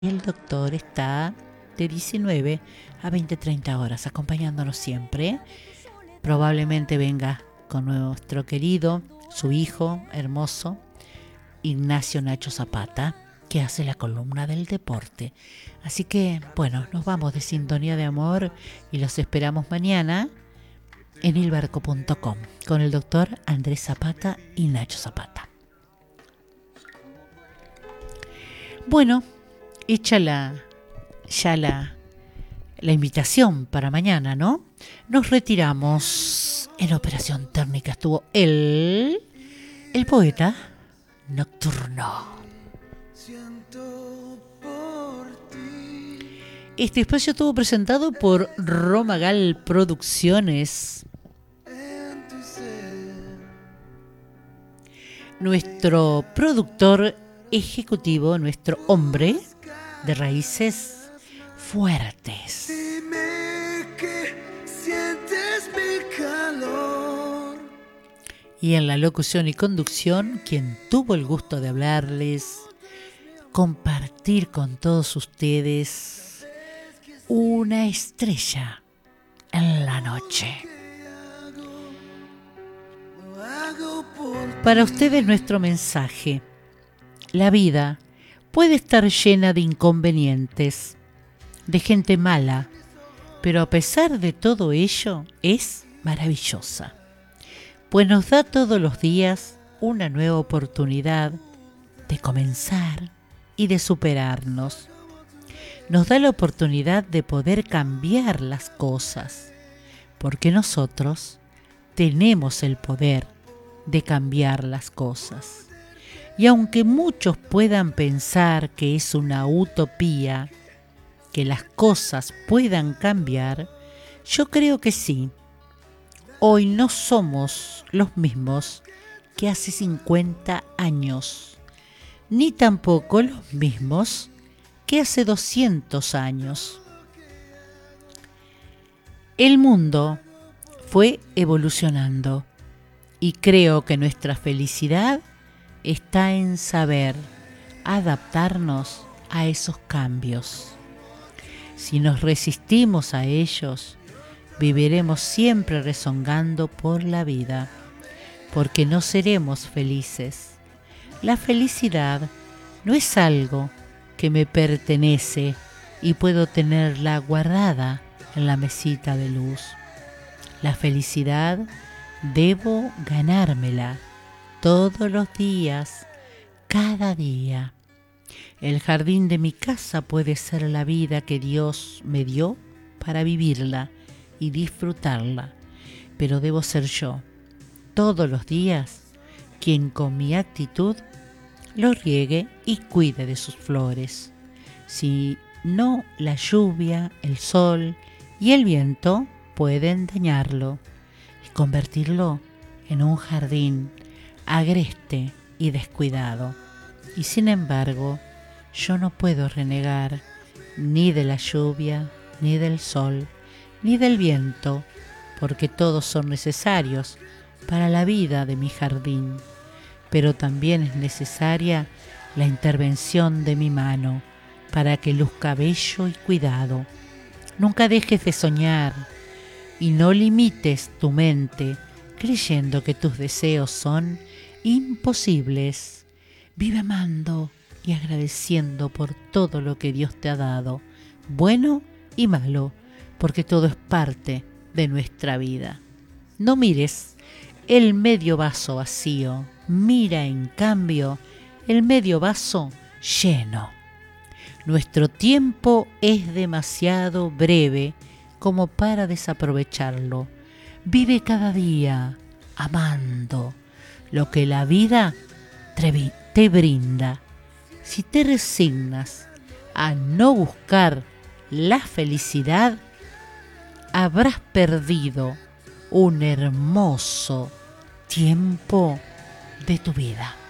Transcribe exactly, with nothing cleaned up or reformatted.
El doctor está de diecinueve a veinte treinta horas acompañándonos siempre. Probablemente venga con nuestro querido, su hijo hermoso, Ignacio Nacho Zapata, que hace la columna del deporte. Así que, bueno, nos vamos de Sintonía de Amor y los esperamos mañana en ilbarco punto com con el doctor Andrés Zapata y Nacho Zapata. Bueno, hecha la, ya la, la invitación para mañana, ¿no? Nos retiramos. En operación técnica estuvo el, el poeta nocturno. Este espacio estuvo presentado por Romagal Producciones. Nuestro productor ejecutivo, nuestro hombre de raíces fuertes. Dime que sientes mi calor. Y en la locución y conducción, quien tuvo el gusto de hablarles, compartir con todos ustedes una estrella en la noche. Para ustedes nuestro mensaje: la vida puede estar llena de inconvenientes, de gente mala, pero a pesar de todo ello es maravillosa, pues nos da todos los días una nueva oportunidad de comenzar y de superarnos. Nos da la oportunidad de poder cambiar las cosas, porque nosotros tenemos el poder de cambiar las cosas. Y aunque muchos puedan pensar que es una utopía, que las cosas puedan cambiar, yo creo que sí. Hoy no somos los mismos que hace cincuenta años, ni tampoco los mismos que hace doscientos años. El mundo fue evolucionando y creo que nuestra felicidad está en saber adaptarnos a esos cambios. Si nos resistimos a ellos, viviremos siempre rezongando por la vida, porque no seremos felices. La felicidad no es algo que me pertenece y puedo tenerla guardada en la mesita de luz. La felicidad debo ganármela todos los días, cada día. El jardín de mi casa puede ser la vida que Dios me dio para vivirla y disfrutarla, pero debo ser yo, todos los días, quien con mi actitud lo riegue y cuide de sus flores. Si no, la lluvia, el sol y el viento pueden dañarlo y convertirlo en un jardín agreste y descuidado. Y sin embargo, yo no puedo renegar ni de la lluvia, ni del sol, ni del viento, porque todos son necesarios para la vida de mi jardín. Pero también es necesaria la intervención de mi mano para que luzca bello y cuidado. Nunca dejes de soñar y no limites tu mente creyendo que tus deseos son imposibles. Vive amando y agradeciendo por todo lo que Dios te ha dado, bueno y malo, porque todo es parte de nuestra vida. No mires el medio vaso vacío, mira en cambio el medio vaso lleno. Nuestro tiempo es demasiado breve como para desaprovecharlo. Vive cada día amando lo que la vida te brinda. Si te resignas a no buscar la felicidad, habrás perdido un hermoso tiempo de tu vida.